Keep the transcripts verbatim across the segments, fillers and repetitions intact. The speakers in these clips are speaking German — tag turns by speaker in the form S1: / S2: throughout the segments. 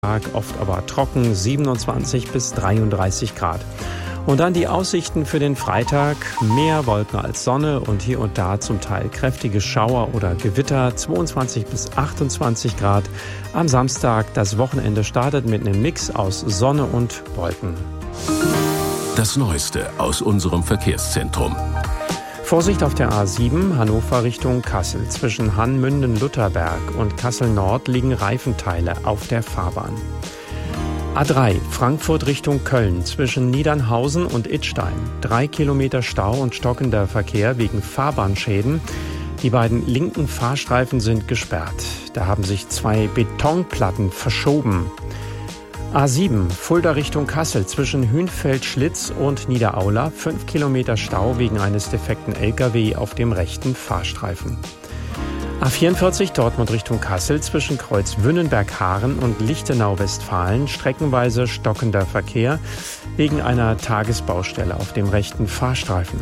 S1: Tag oft aber trocken, siebenundzwanzig bis dreiunddreißig Grad. Und dann die Aussichten für den Freitag. Mehr Wolken als Sonne und hier und da zum Teil kräftige Schauer oder Gewitter, zweiundzwanzig bis achtundzwanzig Grad. Am Samstag, das Wochenende startet mit einem Mix aus Sonne und Wolken.
S2: Das Neueste aus unserem Verkehrszentrum.
S1: Vorsicht auf der A sieben, Hannover Richtung Kassel. Zwischen Hannmünden-Lutherberg und Kassel-Nord liegen Reifenteile auf der Fahrbahn. A drei, Frankfurt Richtung Köln. Zwischen Niedernhausen und Idstein. Drei Kilometer Stau und stockender Verkehr wegen Fahrbahnschäden. Die beiden linken Fahrstreifen sind gesperrt. Da haben sich zwei Betonplatten verschoben. A sieben, Fulda Richtung Kassel, zwischen Hünfeld-Schlitz und Niederaula, fünf Kilometer Stau wegen eines defekten L K W auf dem rechten Fahrstreifen. A vierundvierzig, Dortmund Richtung Kassel, zwischen Kreuz Wünnenberg-Haaren und Lichtenau-Westfalen, streckenweise stockender Verkehr wegen einer Tagesbaustelle auf dem rechten Fahrstreifen.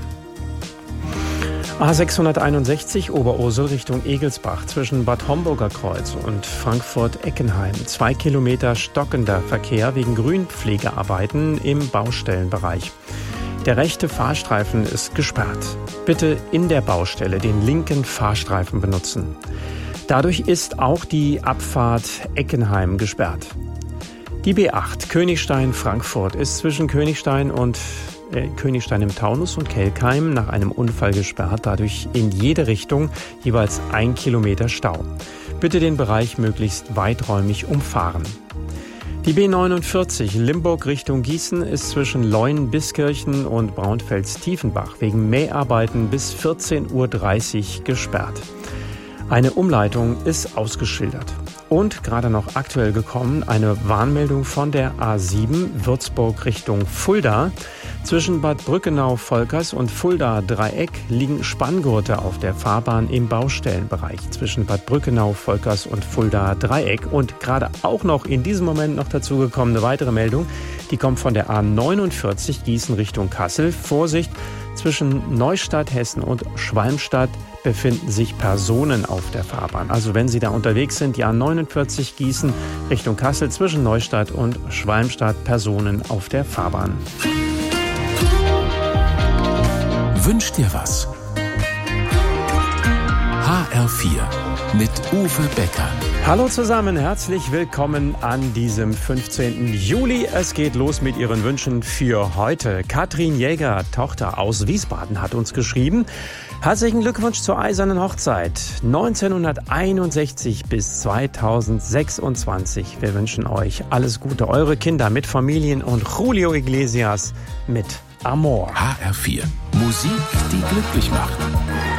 S1: A sechshunderteinundsechzig, Oberursel Richtung Egelsbach, zwischen Bad Homburger Kreuz und Frankfurt-Eckenheim. Zwei Kilometer stockender Verkehr wegen Grünpflegearbeiten im Baustellenbereich. Der rechte Fahrstreifen ist gesperrt. Bitte in der Baustelle den linken Fahrstreifen benutzen. Dadurch ist auch die Abfahrt Eckenheim gesperrt. Die B acht, Königstein-Frankfurt, ist zwischen Königstein und Königstein im Taunus und Kelkheim nach einem Unfall gesperrt, dadurch in jede Richtung jeweils ein Kilometer Stau. Bitte den Bereich möglichst weiträumig umfahren. Die B neunundvierzig Limburg Richtung Gießen ist zwischen Leuen-Biskirchen und Braunfels-Tiefenbach wegen Mäharbeiten bis vierzehn Uhr dreißig gesperrt. Eine Umleitung ist ausgeschildert. Und gerade noch aktuell gekommen, eine Warnmeldung von der A sieben Würzburg Richtung Fulda. Zwischen Bad Brückenau-Volkers und Fulda-Dreieck liegen Spanngurte auf der Fahrbahn im Baustellenbereich. Zwischen Bad Brückenau-Volkers und Fulda-Dreieck. Und gerade auch noch in diesem Moment noch dazu gekommen eine weitere Meldung. Die kommt von der A neunundvierzig Gießen Richtung Kassel. Vorsicht, zwischen Neustadt, Hessen und Schwalmstadt befinden sich Personen auf der Fahrbahn. Also wenn Sie da unterwegs sind, die A neunundvierzig Gießen Richtung Kassel, zwischen Neustadt und Schwalmstadt, Personen auf der Fahrbahn.
S2: Wünsch dir was? H R vier mit Uwe Becker.
S1: Hallo zusammen, herzlich willkommen an diesem fünfzehnten Juli. Es geht los mit Ihren Wünschen für heute. Katrin Jäger, Tochter aus Wiesbaden, hat uns geschrieben: Herzlichen Glückwunsch zur Eisernen Hochzeit neunzehnhunderteinundsechzig bis zweitausendsechsundzwanzig. Wir wünschen euch alles Gute, eure Kinder mit Familien und Julio Iglesias mit Amor.
S2: H R vier, Musik, die glücklich macht.